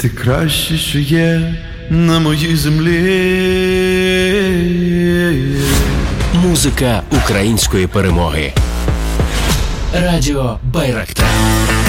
ти краще, що є на моїй землі. Музика української перемоги. Радіо Байрактар.